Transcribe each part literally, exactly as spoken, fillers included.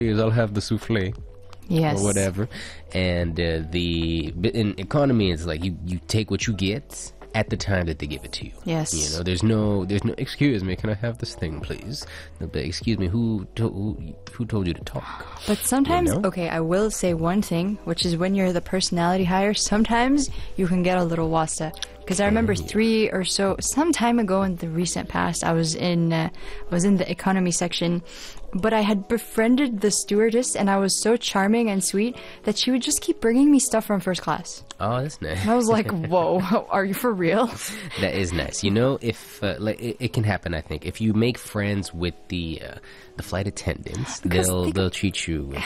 I'll have the souffle. Yes. Or whatever. And uh, the in economy, it's like you, you take what you get at the time that they give it to you. Yes. You know, there's no, there's no, excuse me, can I have this thing, please? They'll be, excuse me, who, to, who, who told you to talk? But sometimes, You know? okay, I will say one thing, which is when you're the personality hire, sometimes you can get a little wasta. Because I remember three or so, some time ago in the recent past, I was in, uh, was in the economy section, but I had befriended the stewardess, and I was so charming and sweet that she would just keep bringing me stuff from first class. Oh, that's nice. And I was like, whoa, are you for real? That is nice. You know, if uh, like it, it can happen, I think, if you make friends with the uh, the flight attendants, Because they'll they- they'll treat you with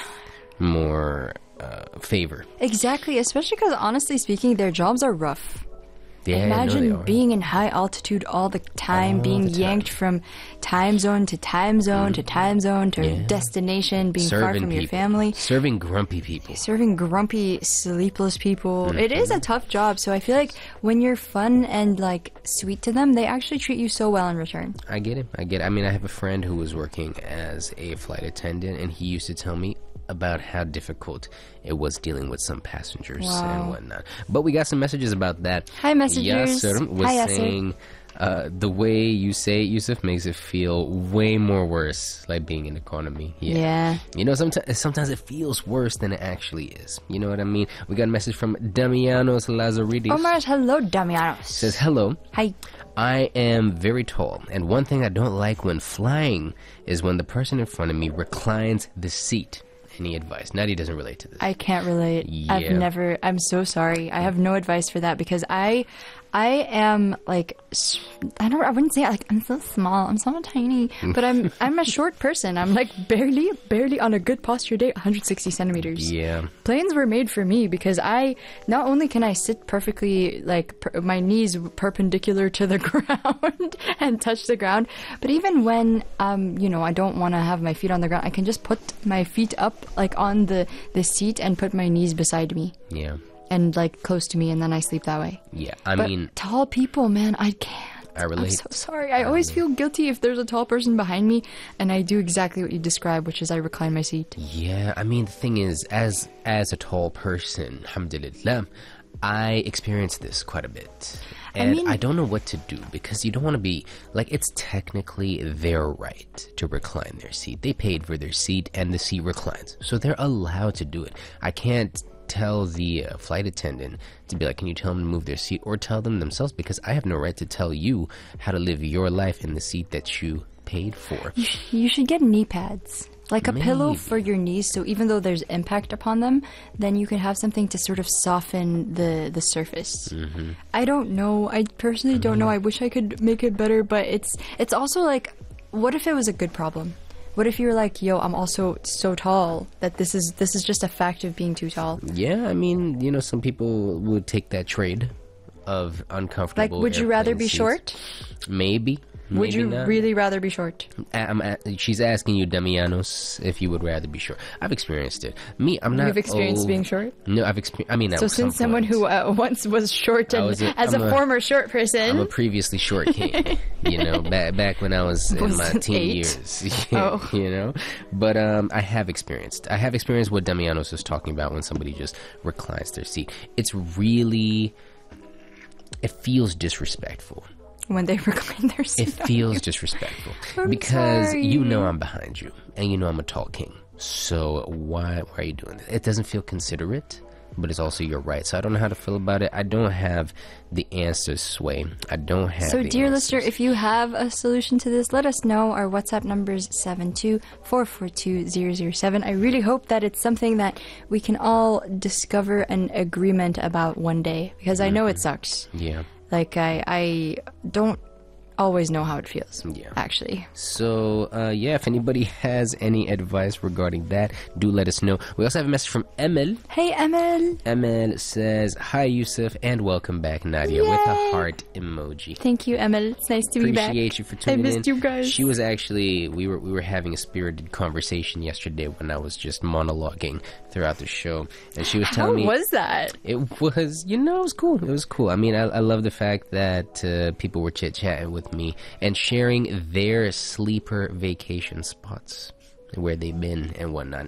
more uh, favor. Exactly, especially because honestly speaking, their jobs are rough. Yeah, Imagine no, they are. being in high altitude all the time, All being the time. yanked from time zone to time zone to time zone to Yeah. destination, being far Serving from your people. family, Serving grumpy people. serving grumpy, sleepless people. Mm-hmm. It is a tough job, so I feel like when you're fun and like sweet to them, they actually treat you so well in return. I get it. I get it. I mean, I have a friend who was working as a flight attendant, and he used to tell me about how difficult it was dealing with some passengers Wow. and whatnot. But we got some messages about that. Hi, messengers. Yasser was Hi, Yasser. saying uh, the way you say it, Yusuf, makes it feel way more worse, like being in economy. Yeah. Yeah. You know, sometimes sometimes it feels worse than it actually is. You know what I mean? We got a message from Damianos Lazaridis. Omar, hello, Damianos. Says, hello. Hi. I am very tall, and one thing I don't like when flying is when the person in front of me reclines the seat. Any advice? Nadia doesn't relate to this. I can't relate. I've Yeah. never. I'm so sorry. I have no advice for that because I, I am like, s- I don't. I wouldn't say like I'm so small. I'm so tiny, but I'm. I'm a short person. I'm like barely, barely on a good posture day, one hundred sixty centimeters. Yeah. Planes were made for me because I not only can I sit perfectly, like per, my knees perpendicular to the ground and touch the ground, but even when um you know I don't want to have my feet on the ground, I can just put my feet up like on the the seat and put my knees beside me Yeah. and like close to me, and then I sleep that way. Yeah. I But mean, tall people, man, I can't. I relate. I'm so sorry. I always feel guilty if there's a tall person behind me, and I do exactly what you described, which is I recline my seat. yeah. I mean, the thing is, as as a tall person, alhamdulillah, I experience this quite a bit. I And mean- I don't know what to do because you don't want to be like, it's technically their right to recline their seat. They paid for their seat and the seat reclines. So they're allowed to do it. I can't tell the uh, flight attendant to be like, can you tell them to move their seat, or tell them themselves, because I have no right to tell you how to live your life in the seat that you paid for. You, sh- you should get knee pads. Like a pillow Maybe. for your knees, so even though there's impact upon them, then you can have something to sort of soften the, the surface. Mm-hmm. I don't know. I personally don't know. I wish I could make it better, but it's it's also like, what if it was a good problem? What if you were like, yo, I'm also so tall that this is this is just a fact of being too tall. Yeah, I mean, you know, some people would take that trade of Like, uncomfortable. would you rather airplane be seats. short? Maybe. Would maybe you not. really rather be short? I'm a- she's asking you, Damianos, if you would rather be short. I've experienced it. Me, I'm not. You've experienced old- being short? No, I've experienced. I mean, So at some since someone point. who uh, once was short I and was a- as I'm a, a- former short person, I'm a previously short king, you know, back back when I was in Was my it teen eight? years, Oh. you know. But um, I have experienced, I have experienced what Damianos was talking about when somebody just reclines their seat. It's really, it feels disrespectful. when they recline their It seat. feels disrespectful I'm because sorry. you know I'm behind you and you know I'm a tall king. So why why are you doing that? It doesn't feel considerate, but it's also your right. So I don't know how to feel about it. I don't have the answers, Sway. I don't have. So, the dear answers. listener, if you have a solution to this, let us know. Our WhatsApp number is seven two four four two zero zero seven. I really hope that it's something that we can all discover an agreement about one day, because I know it sucks. Yeah. Like, I, I don't always know how it feels, Yeah. actually. So, uh, yeah, if anybody has any advice regarding that, do let us know. We also have a message from Emil. Hey, Emil. Emil says, hi, Yusuf, and welcome back, Nadia, with a Yay. heart emoji. Thank you, Emil. It's nice to be back. Appreciate you for I tuning in. missed you guys. She was actually we were we were having a spirited conversation yesterday when I was just monologuing throughout the show, and she was How telling me was that? it was you know it was cool. It was cool. I mean, I, I love the fact that uh, people were chit chatting with me and sharing their sleeper vacation spots, where they've been and whatnot.